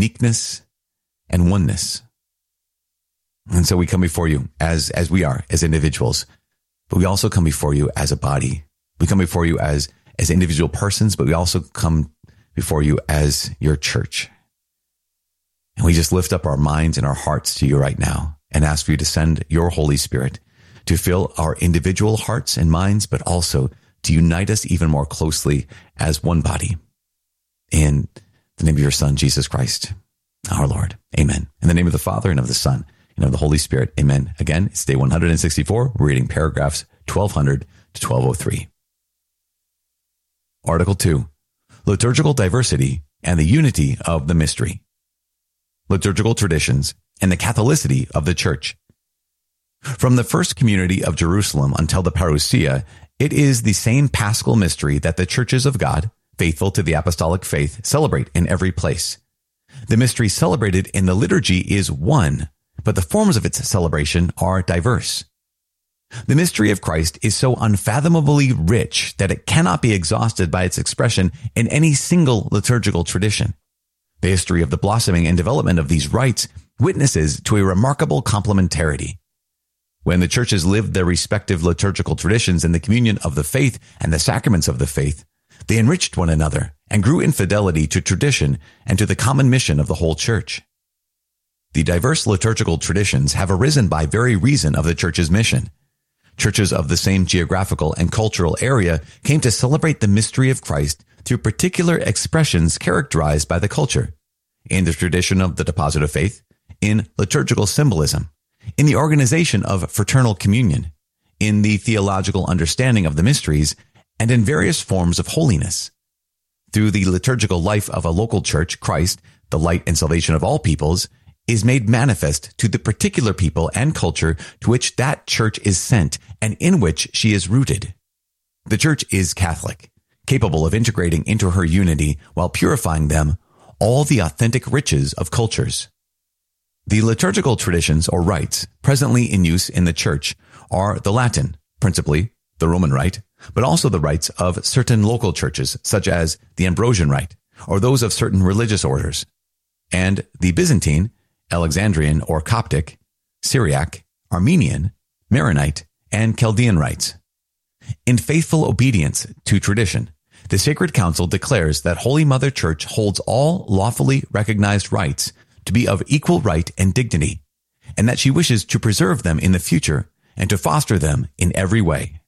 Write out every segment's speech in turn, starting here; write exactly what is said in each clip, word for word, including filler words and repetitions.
uniqueness and oneness. And so we come before you as, as we are, as individuals, but we also come before you as a body. We come before you as, as individual persons, but we also come before you as your church. And we just lift up our minds and our hearts to you right now and ask for you to send your Holy Spirit to fill our individual hearts and minds, but also to unite us even more closely as one body. In the name of your Son, Jesus Christ, our Lord. Amen. In the name of the Father and of the Son and of the Holy Spirit. Amen. Again, it's day one hundred sixty-four. We're reading paragraphs twelve hundred to twelve oh three. Article two, liturgical diversity and the unity of the mystery. Liturgical traditions and the Catholicity of the Church. From the first community of Jerusalem until the parousia, it is the same paschal mystery that the churches of God, faithful to the apostolic faith, celebrate in every place. The mystery celebrated in the liturgy is one, but the forms of its celebration are diverse. The mystery of Christ is so unfathomably rich that it cannot be exhausted by its expression in any single liturgical tradition. The history of the blossoming and development of these rites witnesses to a remarkable complementarity. When the churches lived their respective liturgical traditions in the communion of the faith and the sacraments of the faith, they enriched one another and grew in fidelity to tradition and to the common mission of the whole church. The diverse liturgical traditions have arisen by very reason of the church's mission. Churches of the same geographical and cultural area came to celebrate the mystery of Christ through particular expressions characterized by the culture, in the tradition of the deposit of faith, in liturgical symbolism, in the organization of fraternal communion, in the theological understanding of the mysteries, and in various forms of holiness. Through the liturgical life of a local church, Christ, the light and salvation of all peoples, is made manifest to the particular people and culture to which that church is sent and in which she is rooted. The church is Catholic, capable of integrating into her unity while purifying them all the authentic riches of cultures. The liturgical traditions or rites presently in use in the church are the Latin, principally the Roman Rite, but also the rites of certain local churches, such as the Ambrosian Rite, or those of certain religious orders, and the Byzantine, Alexandrian or Coptic, Syriac, Armenian, Maronite, and Chaldean rites. In faithful obedience to tradition, the Sacred Council declares that Holy Mother Church holds all lawfully recognized rites to be of equal right and dignity, and that she wishes to preserve them in the future and to foster them in every way.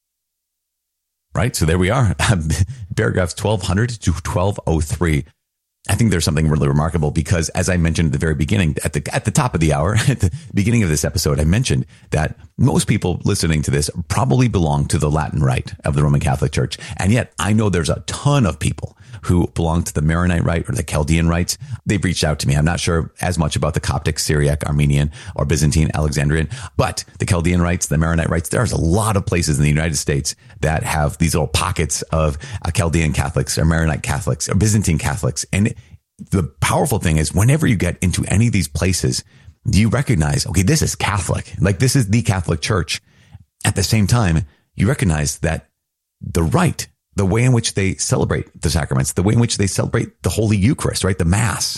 Right, so there we are, paragraphs twelve hundred to twelve oh three. I think there's something really remarkable because, as I mentioned at the very beginning, at the at the top of the hour, at the beginning of this episode, I mentioned that most people listening to this probably belong to the Latin Rite of the Roman Catholic Church. And yet I know there's a ton of people who belong to the Maronite Rite or the Chaldean rites. They've reached out to me. I'm not sure as much about the Coptic, Syriac, Armenian, or Byzantine, Alexandrian, but the Chaldean rites, the Maronite rites, there's a lot of places in the United States that have these little pockets of uh, Chaldean Catholics or Maronite Catholics or Byzantine Catholics. And the powerful thing is whenever you get into any of these places, you recognize, okay, this is Catholic. Like this is the Catholic Church. At the same time, you recognize that the rite, the way in which they celebrate the sacraments, the way in which they celebrate the Holy Eucharist, right? The Mass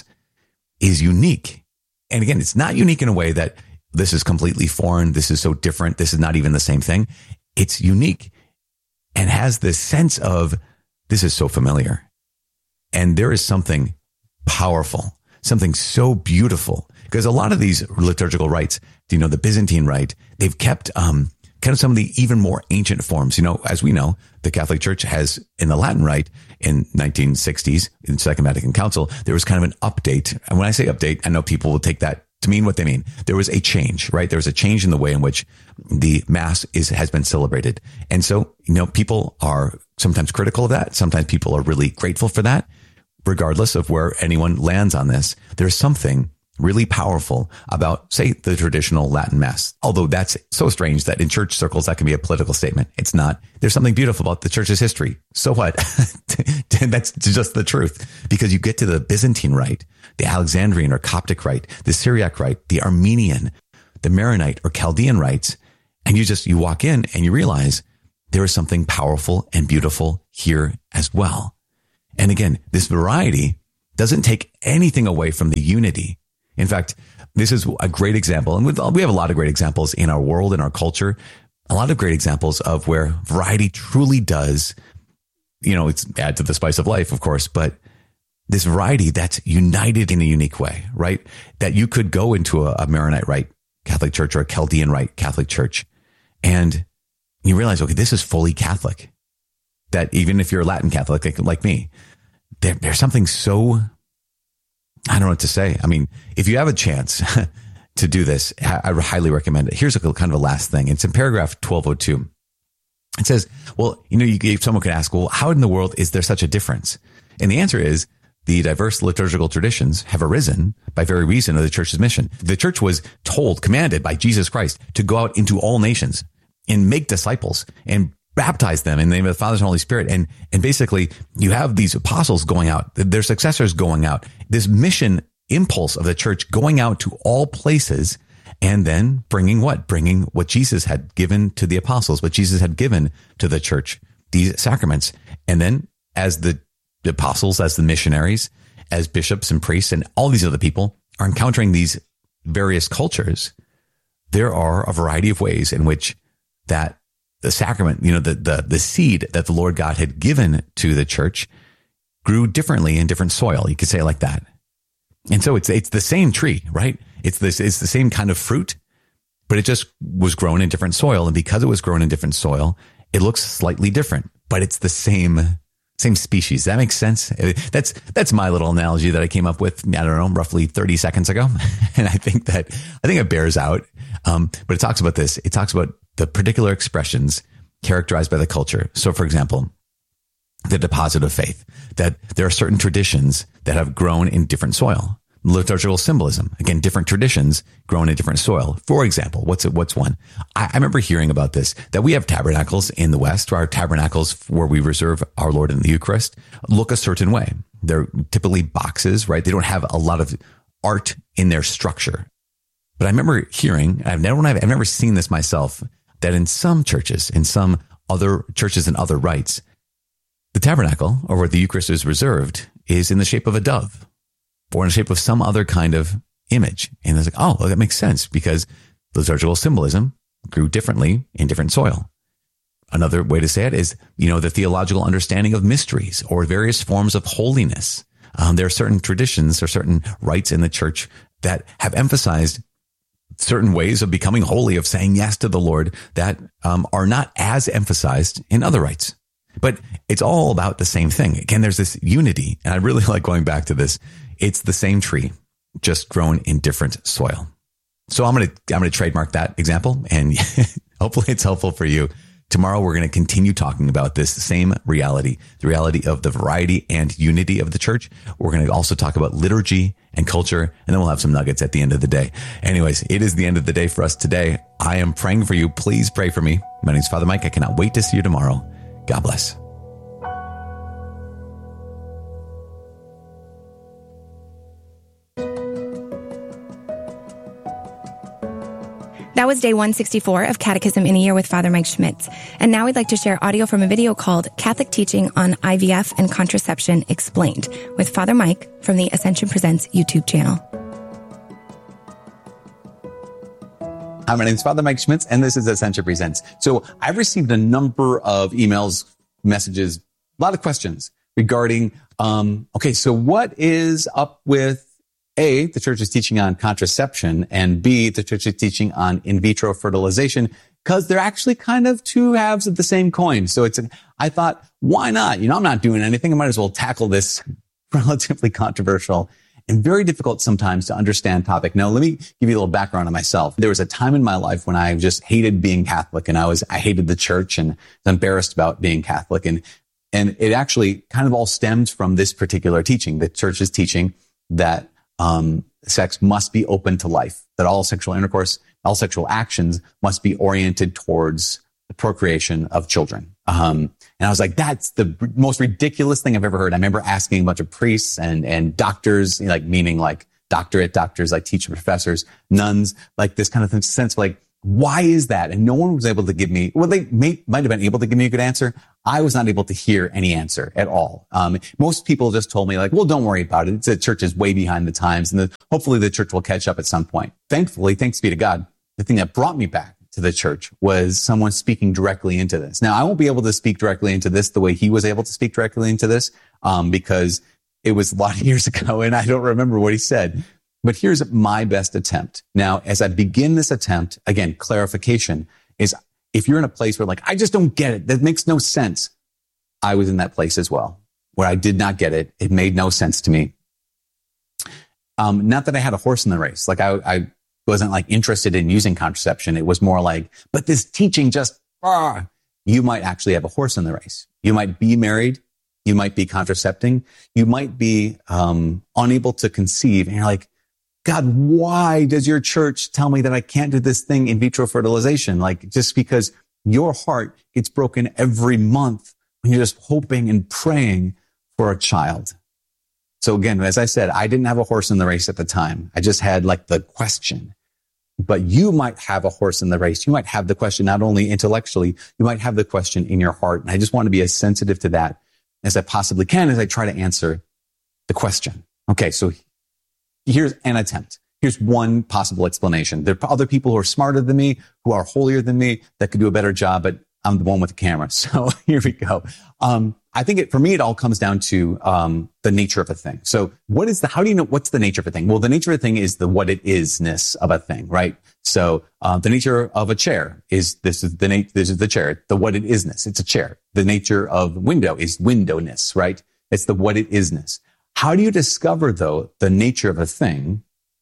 is unique. And again, it's not unique in a way that this is completely foreign. This is so different. This is not even the same thing. It's unique and has this sense of this is so familiar. And there is something powerful, something so beautiful, because a lot of these liturgical rites, you know, the Byzantine Rite, they've kept, um, kind of some of the even more ancient forms. You know, as we know, the Catholic Church has in the Latin Rite in nineteen sixties, in the Second Vatican Council, there was kind of an update. And when I say update, I know people will take that to mean what they mean. There was a change, right? There was a change in the way in which the Mass is, has been celebrated. And so, you know, people are sometimes critical of that. Sometimes people are really grateful for that. Regardless of where anyone lands on this, there's something really powerful about, say, the traditional Latin Mass. Although that's so strange that in church circles, that can be a political statement. It's not. There's something beautiful about the church's history. So what? That's just the truth. Because you get to the Byzantine Rite, the Alexandrian or Coptic Rite, the Syriac Rite, the Armenian, the Maronite or Chaldean rites, and you just, you walk in and you realize there is something powerful and beautiful here as well. And again, this variety doesn't take anything away from the unity. In fact, this is a great example. And we have a lot of great examples in our world, in our culture, a lot of great examples of where variety truly does, you know, it's add to the spice of life, of course, but this variety that's united in a unique way, right? That you could go into a, a Maronite Rite Catholic church or a Chaldean Rite Catholic church, and you realize, okay, this is fully Catholic. That even if you're a Latin Catholic like, like me, there, there's something so, I don't know what to say. I mean, if you have a chance to do this, I would highly recommend it. Here's a kind of a last thing. It's in paragraph twelve oh two. It says, well, you know, you, someone could ask, well, how in the world is there such a difference? And the answer is, the diverse liturgical traditions have arisen by very reason of the church's mission. The church was told, commanded by Jesus Christ to go out into all nations and make disciples and baptize them in the name of the Father and Holy Spirit. And, and basically you have these apostles going out, their successors going out, this mission impulse of the church going out to all places and then bringing what? Bringing what Jesus had given to the apostles, what Jesus had given to the church, these sacraments. And then as the The apostles, as the missionaries, as bishops and priests, and all these other people are encountering these various cultures, there are a variety of ways in which that the sacrament, you know, the, the, the seed that the Lord God had given to the church grew differently in different soil. You could say it like that. And so it's, it's the same tree, right? It's this, it's the same kind of fruit, but it just was grown in different soil. And because it was grown in different soil, it looks slightly different, but it's the same Same species. That makes sense. That's, that's my little analogy that I came up with, I don't know, roughly thirty seconds ago. And I think that, I think it bears out. Um, but it talks about this. It talks about the particular expressions characterized by the culture. So for example, the deposit of faith, that there are certain traditions that have grown in different soil. Liturgical symbolism, again, different traditions grown in different soil. For example, what's it, what's one? I, I remember hearing about this, that we have tabernacles in the West, our tabernacles where we reserve our Lord in the Eucharist look a certain way. They're typically boxes, right? They don't have a lot of art in their structure. But I remember hearing, I've never, I've never seen this myself, that in some churches, in some other churches and other rites, the tabernacle, or where the Eucharist is reserved, is in the shape of a dove, or in the shape of some other kind of image. And it's like, oh, well, that makes sense because liturgical symbolism grew differently in different soil. Another way to say it is, you know, the theological understanding of mysteries or various forms of holiness. Um, there are certain traditions or certain rites in the church that have emphasized certain ways of becoming holy, of saying yes to the Lord, that um, are not as emphasized in other rites. But it's all about the same thing. Again, there's this unity. And I really like going back to this. It's the same tree, just grown in different soil. So I'm going to, I'm going to trademark that example, and hopefully it's helpful for you. Tomorrow, we're going to continue talking about this same reality, the reality of the variety and unity of the church. We're going to also talk about liturgy and culture, and then we'll have some nuggets at the end of the day. Anyways, it is the end of the day for us today. I am praying for you. Please pray for me. My name is Father Mike. I cannot wait to see you tomorrow. God bless. That was day one sixty-four of Catechism in a Year with Father Mike Schmitz. And now we'd like to share audio from a video called Catholic Teaching on I V F and Contraception Explained with Father Mike from the Ascension Presents YouTube channel. Hi, my name is Father Mike Schmitz, and this is Ascension Presents. So I've received a number of emails, messages, a lot of questions regarding, um, okay, so what is up with A, the church is teaching on contraception, and B, the church is teaching on in vitro fertilization, because they're actually kind of two halves of the same coin. So it's, I thought, why not? You know, I'm not doing anything. I might as well tackle this relatively controversial and very difficult sometimes to understand topic. Now, let me give you a little background on myself. There was a time in my life when I just hated being Catholic, and I was, I hated the church and was embarrassed about being Catholic. And, and it actually kind of all stemmed from this particular teaching. The church is teaching that Um, sex must be open to life, that all sexual intercourse, all sexual actions must be oriented towards the procreation of children. Um, and I was like, that's the most ridiculous thing I've ever heard. I remember asking a bunch of priests and, and doctors, like meaning like doctorate doctors, like teaching professors, nuns, like this kind of sense of like, why is that? And no one was able to give me, well, they may, might have been able to give me a good answer. I was not able to hear any answer at all. Um, most people just told me like, well, don't worry about it. The church is way behind the times, and the, hopefully the church will catch up at some point. Thankfully, thanks be to God, the thing that brought me back to the church was someone speaking directly into this. Now, I won't be able to speak directly into this the way he was able to speak directly into this, um, because it was a lot of years ago and I don't remember what he said. But here's my best attempt. Now, as I begin this attempt, again, clarification is if you're in a place where like, I just don't get it, that makes no sense. I was in that place as well, where I did not get it. It made no sense to me. Um, not that I had a horse in the race. Like I, I wasn't like interested in using contraception. It was more like, but this teaching just, ah, you might actually have a horse in the race. You might be married. You might be contracepting. You might be um, unable to conceive. And you're like, God, why does your church tell me that I can't do this thing, in vitro fertilization? Like, just because your heart gets broken every month when you're just hoping and praying for a child. So again, as I said, I didn't have a horse in the race at the time. I just had like the question. But you might have a horse in the race. You might have the question not only intellectually, you might have the question in your heart. And I just want to be as sensitive to that as I possibly can as I try to answer the question. Okay, so here's an attempt. Here's one possible explanation. There are other people who are smarter than me, who are holier than me, that could do a better job, but I'm the one with the camera. So here we go. Um, I think it, for me, it all comes down to um, the nature of a thing. So what is the, how do you know what's the nature of a thing? Well, the nature of a thing is the what it is-ness of a thing, right? So uh, the nature of a chair is, this is the na- this is the chair, the what it is-ness. It's a chair. The nature of window is windowness, right? It's the what it is-ness. How do you discover, though, the nature of a thing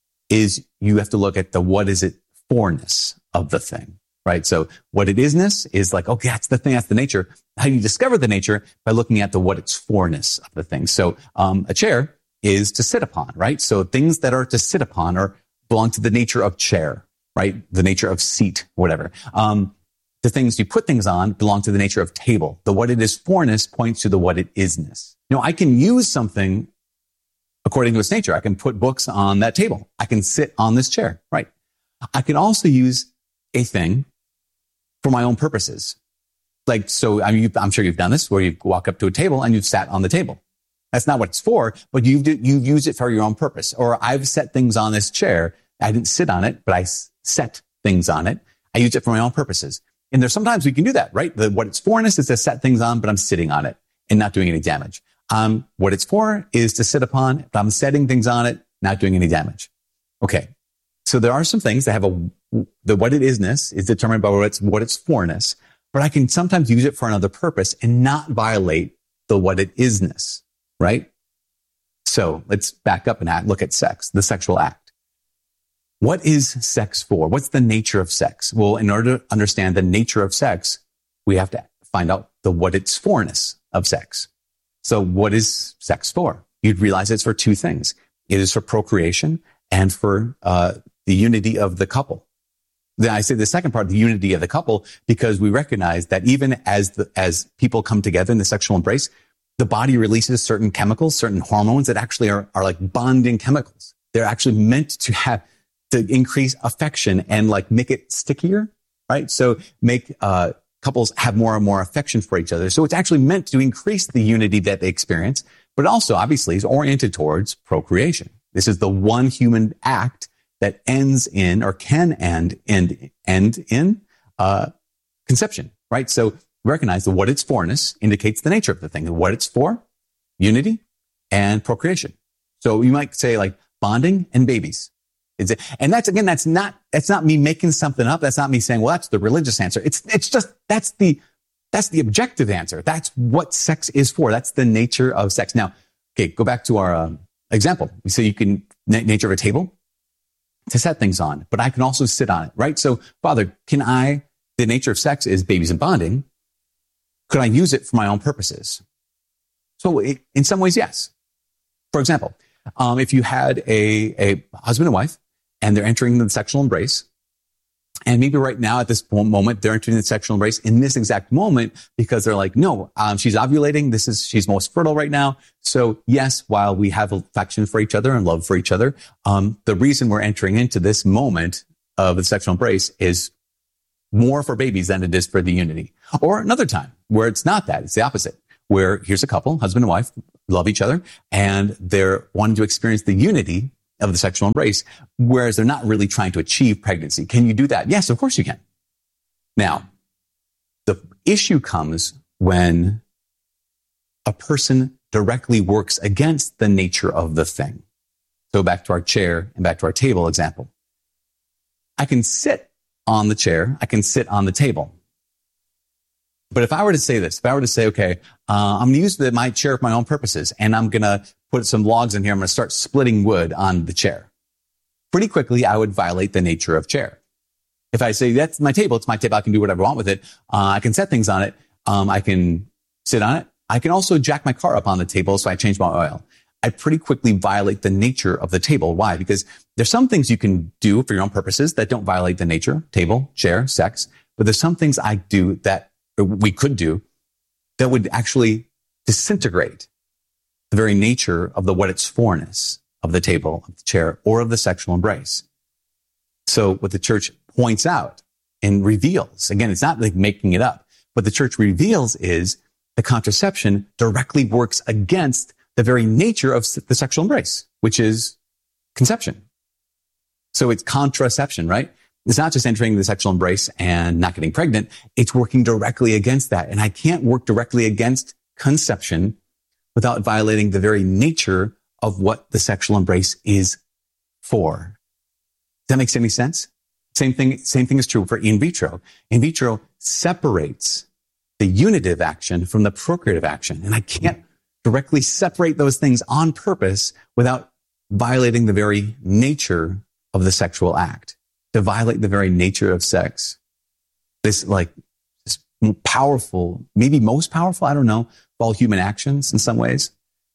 is you have to look at the what is it forness of the thing, right? So what it isness is like, okay, that's the thing, that's the nature. How do you discover the nature? By looking at the what its forness of the thing. So um, a chair is to sit upon, right? So things that are to sit upon are belong to the nature of chair, right? The nature of seat, whatever. Um, the things you put things on belong to the nature of table. The what it is forness points to the what it isness. You know, I can use something according to its nature. I can put books on that table. I can sit on this chair, right? I can also use a thing for my own purposes. Like, so I mean, I'm sure you've done this where you walk up to a table and you've sat on the table. That's not what it's for, but you've, you've used it for your own purpose. Or I've set things on this chair. I didn't sit on it, but I set things on it. I used it for my own purposes. And there's sometimes we can do that, right? The, what it's forness is to set things on, but I'm sitting on it and not doing any damage. Um, what it's for is to sit upon, but I'm setting things on it, not doing any damage. Okay. So there are some things that have a, the what it isness is determined by what it's, what it's forness, but I can sometimes use it for another purpose and not violate the what it isness, right? So let's back up and act, look at sex, the sexual act. What is sex for? What's the nature of sex? Well, in order to understand the nature of sex, we have to find out the what its forness of sex. So what is sex for? You'd realize it's for two things. It is for procreation and for uh, the unity of the couple. Then I say the second part, the unity of the couple, because we recognize that even as the, as people come together in the sexual embrace, the body releases certain chemicals, certain hormones that actually are, are like bonding chemicals. They're actually meant to have, to increase affection and like make it stickier, right? So make, uh, couples have more and more affection for each other. So it's actually meant to increase the unity that they experience, but also obviously is oriented towards procreation. This is the one human act that ends in or can end, end, end in, uh, conception, right? So recognize that what it's forness indicates the nature of the thing. What it's for, unity and procreation. So you might say like bonding and babies. It's, and that's, again, that's not, that's not me making something up. That's not me saying, well, that's the religious answer. It's, it's just, that's the, that's the objective answer. That's what sex is for. That's the nature of sex. Now, okay, go back to our um, example. So you can, na- nature of a table to set things on, but I can also sit on it, right? So, Father, can I, the nature of sex is babies and bonding. Could I use it for my own purposes? So it, in some ways, yes. For example, um, if you had a, a husband and wife, and they're entering the sexual embrace. And maybe right now at this moment, they're entering the sexual embrace in this exact moment because they're like, no, um, she's ovulating. This is, she's most fertile right now. So yes, while we have affection for each other and love for each other, um, the reason we're entering into this moment of the sexual embrace is more for babies than it is for the unity. Or another time where it's not that. It's the opposite, where here's a couple, husband and wife, love each other, and they're wanting to experience the unity of the sexual embrace, whereas they're not really trying to achieve pregnancy. Can you do that? Yes, of course you can. Now, the issue comes when a person directly works against the nature of the thing. So back to our chair and back to our table example. I can sit on the chair. I can sit on the table. But if I were to say this, if I were to say, okay, uh, I'm going to use the, my chair for my own purposes, and I'm going to put some logs in here. I'm going to start splitting wood on the chair. Pretty quickly, I would violate the nature of chair. If I say, that's my table, it's my table, I can do whatever I want with it. Uh, I can set things on it. Um, I can sit on it. I can also jack my car up on the table, so I change my oil. I pretty quickly violate the nature of the table. Why? Because there's some things you can do for your own purposes that don't violate the nature, table, chair, sex. But there's some things I do that we could do that would actually disintegrate the very nature of the what its forness of the table, of the chair, or of the sexual embrace. So what the church points out and reveals, again, it's not like making it up. What the church reveals is the contraception directly works against the very nature of the sexual embrace, which is conception. So it's contraception, right? It's not just entering the sexual embrace and not getting pregnant. It's working directly against that. And I can't work directly against conception without violating the very nature of what the sexual embrace is for. Does that make any sense? Same thing, same thing is true for in vitro. In vitro separates the unitive action from the procreative action. And I can't directly separate those things on purpose without violating the very nature of the sexual act. To violate the very nature of sex. This like this powerful, maybe most powerful, I don't know, of all human actions in some ways.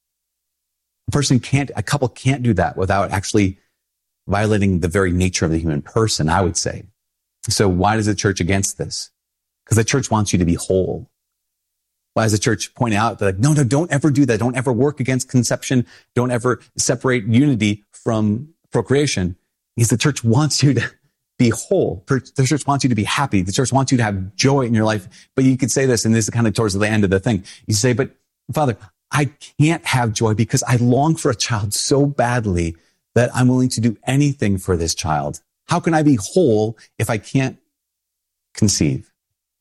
A person can't, a couple can't do that without actually violating the very nature of the human person, I would say. So why is the church against this? Because the church wants you to be whole. Why does the church point out that, like, no, no, don't ever do that. Don't ever work against conception. Don't ever separate unity from procreation. Because the church wants you to be whole. The church wants you to be happy. The church wants you to have joy in your life. But you could say this, and this is kind of towards the end of the thing. You say, but Father, I can't have joy because I long for a child so badly that I'm willing to do anything for this child. How can I be whole if I can't conceive?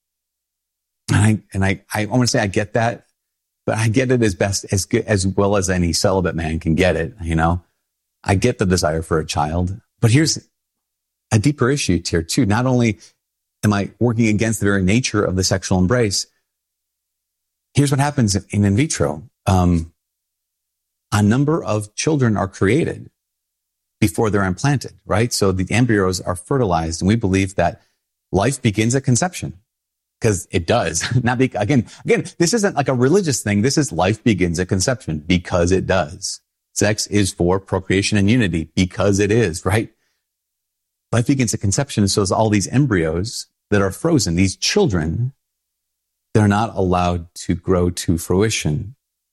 And I, and I, I want to say I get that, but I get it as best, as good, as well as any celibate man can get it. You know, I get the desire for a child, but here's a deeper issue here too. Not only am I working against the very nature of the sexual embrace, here's what happens in in vitro. Um, a number of children are created before they're implanted, right? So the embryos are fertilized, and we believe that life begins at conception. Because it does. Not be, again, again, this isn't like a religious thing. This is life begins at conception because it does. Sex is for procreation and unity because it is, right? Life begins at conception. So all these embryos that are frozen, these children, they're not allowed to grow to fruition.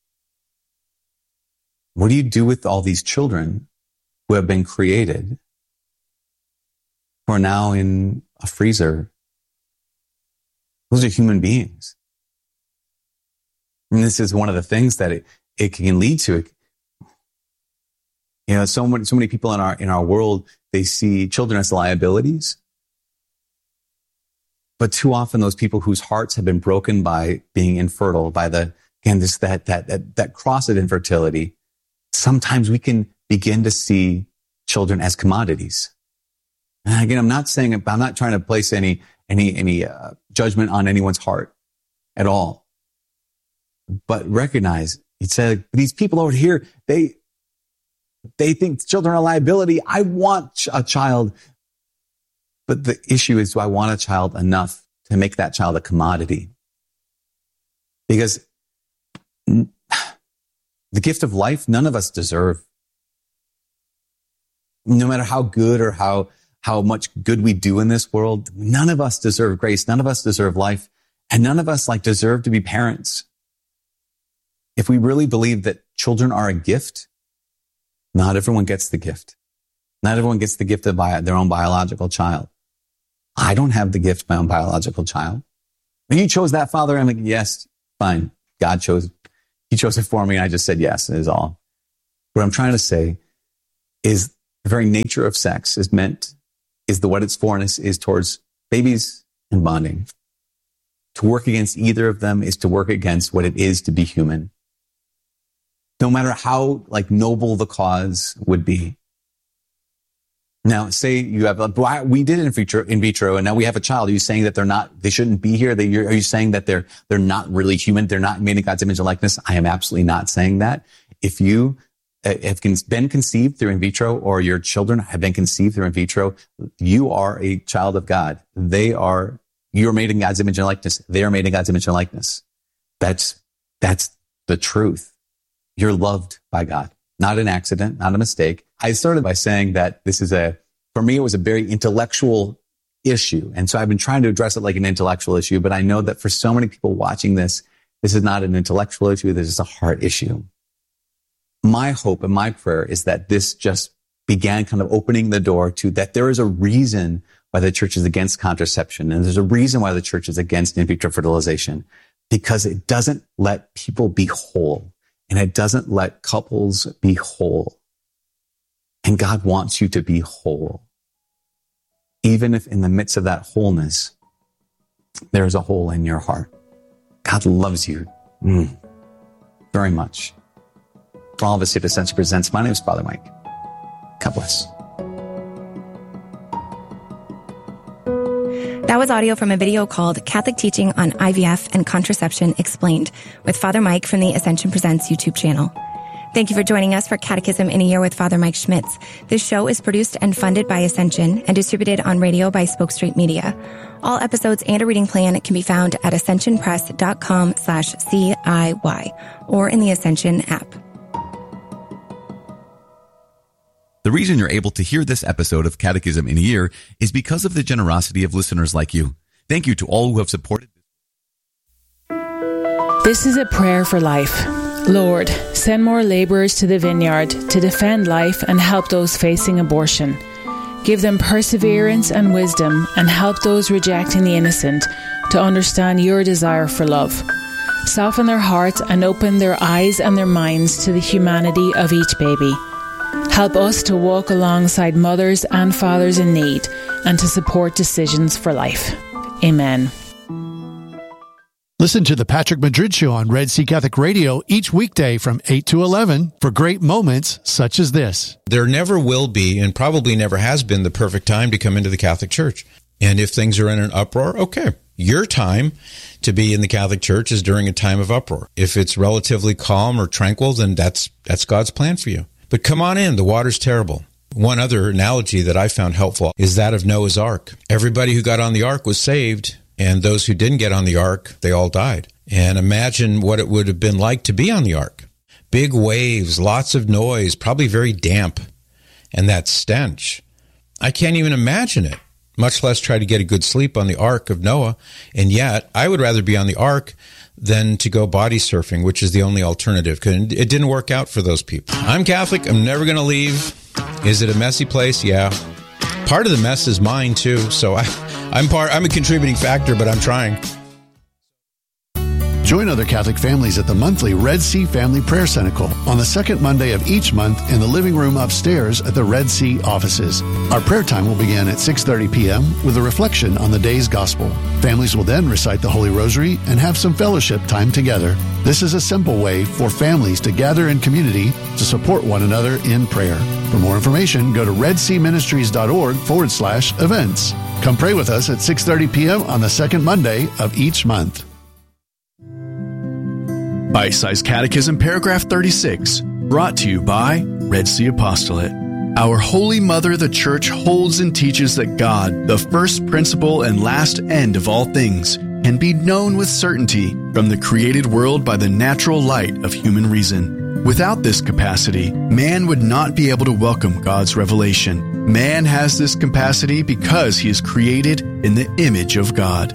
What do you do with all these children who have been created, who are now in a freezer? Those are human beings. And this is one of the things that it, it can lead to. You know, so many, so many people in our, in our world, they see children as liabilities. But too often those people whose hearts have been broken by being infertile, by the, again, this, that, that, that, that cross of infertility, sometimes we can begin to see children as commodities. And again, I'm not saying, I'm not trying to place any, any, any, uh, judgment on anyone's heart at all. But recognize, he said, these people over here, they, they think children are a liability. I want a child. But the issue is, do I want a child enough to make that child a commodity? Because the gift of life, none of us deserve. No matter how good or how, how much good we do in this world, none of us deserve grace. None of us deserve life. And none of us like deserve to be parents. If we really believe that children are a gift, not everyone gets the gift. Not everyone gets the gift of bio, their own biological child. I don't have the gift of my own biological child. And you chose that, Father? I'm like, yes, fine. God chose, he chose it for me. And I just said yes, is all. What I'm trying to say is the very nature of sex is meant, is the what it's for, and is, is towards babies and bonding. To work against either of them is to work against what it is to be human. No matter how like noble the cause would be. Now, say you have, a, we did it in vitro, in vitro, and now we have a child. Are you saying that they're not, they shouldn't be here? They, are you saying that they're, they're not really human? They're not made in God's image and likeness? I am absolutely not saying that. If you have been conceived through in vitro, or your children have been conceived through in vitro, you are a child of God. They are, you're made in God's image and likeness. They are made in God's image and likeness. That's, that's the truth. You're loved by God. Not an accident, not a mistake. I started by saying that this is a, for me, it was a very intellectual issue. And so I've been trying to address it like an intellectual issue, but I know that for so many people watching this, this is not an intellectual issue. This is a heart issue. My hope and my prayer is that this just began kind of opening the door to that there is a reason why the church is against contraception. And there's a reason why the church is against in vitro fertilization, because it doesn't let people be whole. And it doesn't let couples be whole. And God wants you to be whole. Even if in the midst of that wholeness, there's a hole in your heart. God loves you mm, very much. For all of us here at Ascension Presents, my name is Father Mike. God bless. That was audio from a video called Catholic Teaching on I V F and Contraception Explained with Father Mike from the Ascension Presents YouTube channel. Thank you for joining us for Catechism in a Year with Father Mike Schmitz. This show is produced and funded by Ascension and distributed on radio by Spoke Street Media. All episodes and a reading plan can be found at ascensionpress.com slash CIY or in the Ascension app. The reason you're able to hear this episode of Catechism in a Year is because of the generosity of listeners like you. Thank you to all who have supported. This is a prayer for life. Lord, send more laborers to the vineyard to defend life and help those facing abortion. Give them perseverance and wisdom, and help those rejecting the innocent to understand your desire for love. Soften their hearts and open their eyes and their minds to the humanity of each baby. Help us to walk alongside mothers and fathers in need and to support decisions for life. Amen. Listen to the Patrick Madrid Show on Red Sea Catholic Radio each weekday from eight to eleven for great moments such as this. There never will be, and probably never has been, the perfect time to come into the Catholic Church. And if things are in an uproar, okay. Your time to be in the Catholic Church is during a time of uproar. If it's relatively calm or tranquil, then that's that's God's plan for you. But come on in, the water's terrible. One other analogy that I found helpful is that of Noah's Ark. Everybody who got on the ark was saved, and those who didn't get on the ark, they all died. And imagine what it would have been like to be on the ark. Big waves, lots of noise, probably very damp, and that stench. I can't even imagine it, much less try to get a good sleep on the ark of Noah. And yet, I would rather be on the ark than to go body surfing, which is the only alternative, because it didn't work out for those people. I'm Catholic. I'm never going to leave. Is it a messy place? Yeah. Part of the mess is mine, too. So I, I'm part. I'm a contributing factor, but I'm trying. Join other Catholic families at the monthly Red Sea Family Prayer Cenacle on the second Monday of each month in the living room upstairs at the Red Sea offices. Our prayer time will begin at six thirty p.m. with a reflection on the day's gospel. Families will then recite the Holy Rosary and have some fellowship time together. This is a simple way for families to gather in community to support one another in prayer. For more information, go to redseaministries.org forward slash events. Come pray with us at six thirty p.m. on the second Monday of each month. Bite-Sized Catechism, paragraph thirty-six, brought to you by Red Sea Apostolate. Our Holy Mother, the Church, holds and teaches that God, the first principle and last end of all things, can be known with certainty from the created world by the natural light of human reason. Without this capacity, man would not be able to welcome God's revelation. Man has this capacity because he is created in the image of God.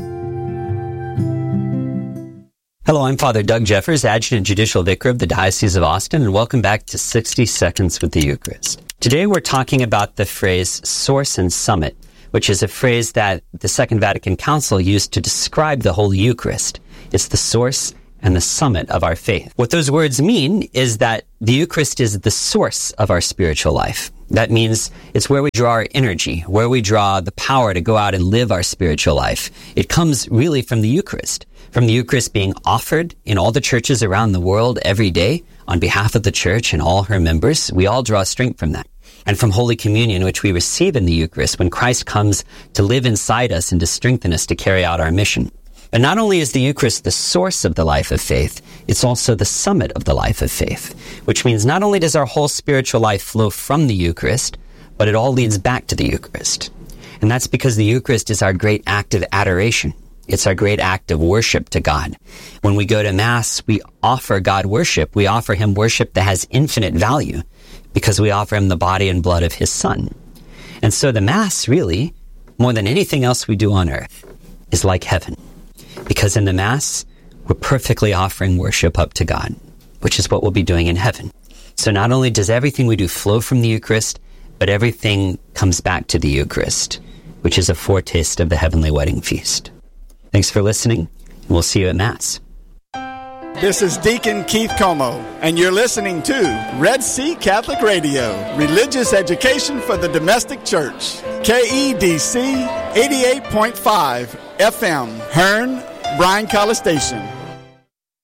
Hello, I'm Father Doug Jeffers, Adjutant Judicial Vicar of the Diocese of Austin, and welcome back to sixty Seconds with the Eucharist. Today we're talking about the phrase source and summit, which is a phrase that the Second Vatican Council used to describe the Holy Eucharist. It's the source and the summit of our faith. What those words mean is that the Eucharist is the source of our spiritual life. That means it's where we draw our energy, where we draw the power to go out and live our spiritual life. It comes really from the Eucharist, from the Eucharist being offered in all the churches around the world every day on behalf of the church and all her members. We all draw strength from that. And from Holy Communion, which we receive in the Eucharist when Christ comes to live inside us and to strengthen us to carry out our mission. But not only is the Eucharist the source of the life of faith, it's also the summit of the life of faith, which means not only does our whole spiritual life flow from the Eucharist, but it all leads back to the Eucharist. And that's because the Eucharist is our great act of adoration. It's our great act of worship to God. When we go to Mass, we offer God worship. We offer Him worship that has infinite value because we offer Him the body and blood of His Son. And so the Mass, really, more than anything else we do on earth, is like heaven. Because in the Mass, we're perfectly offering worship up to God, which is what we'll be doing in heaven. So not only does everything we do flow from the Eucharist, but everything comes back to the Eucharist, which is a foretaste of the heavenly wedding feast. Thanks for listening, and we'll see you at Mass. This is Deacon Keith Como, and you're listening to Red Sea Catholic Radio, religious education for the domestic church. K E D C eighty-eight point five F M, Hearn, Bryan College Station.